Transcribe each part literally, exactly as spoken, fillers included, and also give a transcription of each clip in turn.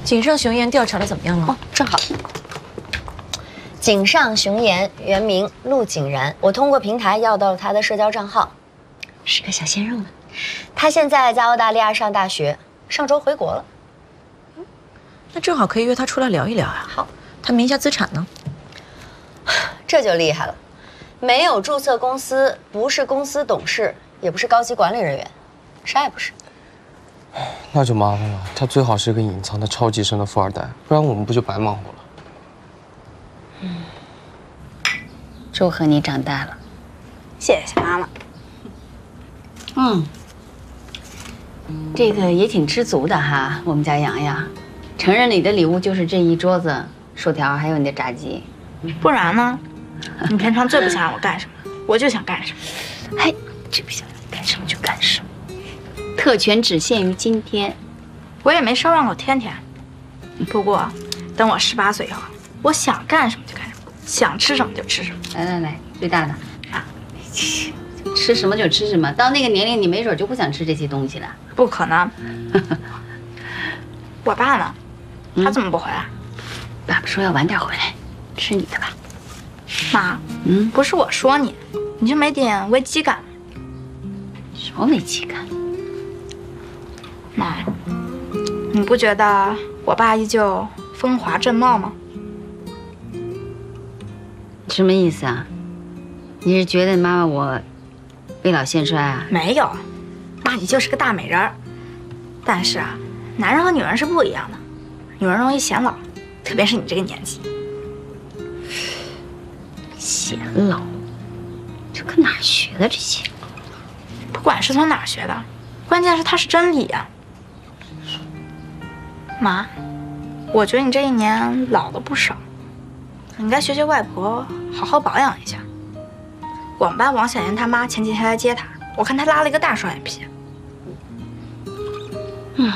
井上雄彦调查的怎么样了？ 哦，正好。井上雄彦原名陆井然，我通过平台要到了他的社交账号，是个小鲜肉呢。他现在在澳大利亚上大学，上周回国了。 那正好可以约他出来聊一聊啊。 好， 他名下资产呢？ 这就厉害了，没有注册公司，不是公司董事，也不是高级管理人员，啥也不是。 那就麻烦了，他最好是个隐藏的超级深的富二代，不然我们不就白忙活了？ 嗯，祝贺你长大了， 谢谢妈妈。嗯，这个也挺知足的哈，我们家洋洋，承认你的礼物就是这一桌子薯条，还有你的炸鸡， 不然呢？你平常最不想让我干什么，我就想干什么。 哎，最不想让你干什么就干什么。特权只限于今天， 我也没奢望过天天。不过，等我十八岁以后，我想干什么就干什么，想吃什么就吃什么。 来来来，最大的啊，吃什么就吃什么。到那个年龄，你没准就不想吃这些东西了。 不可能。我爸呢？他怎么不回来？ 爸爸说要晚点回来，吃你的吧。 妈，嗯，不是我说你，你就没点危机感？ 什么危机感？ 妈，你不觉得我爸依旧风华正茂吗？ 什么意思啊？你是觉得妈妈我未老先衰啊？ 没有，妈你就是个大美人儿。但是啊，男人和女人是不一样的，女人容易显老，特别是你这个年纪。 显老？这搁哪儿学的这些？ 不管是从哪儿学的，关键是它是真理呀。妈，我觉得你这一年老了不少，你应该学学外婆，好好保养一下。我们班王小妍他妈前几天来接她，我看她拉了一个大双眼皮。 嗯，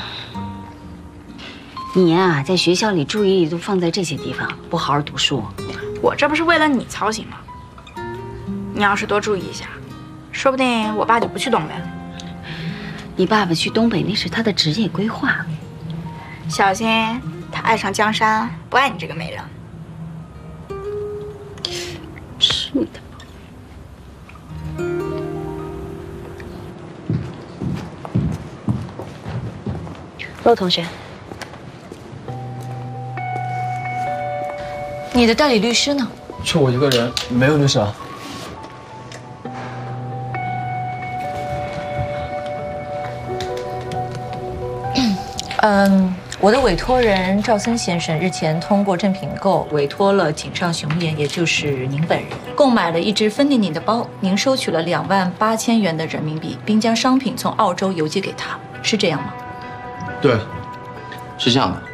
你呀、啊，在学校里注意力都放在这些地方，不好好读书。 我这不是为了你操心吗？你要是多注意一下，说不定我爸就不去东北了。 你爸爸去东北那是他的职业规划， 小心他爱上江山，不爱你这个美人。 吃你的！ 陆同学， 你的代理律师呢？ 就我一个人，没有律师啊。 嗯，我的委托人赵森先生日前通过正品购委托了井上雄彦，也就是您本人，购买了一只芬尼尼的包，您收取了两万八千元的人民币，并将商品从澳洲邮寄给他，是这样吗？ 对，是这样的。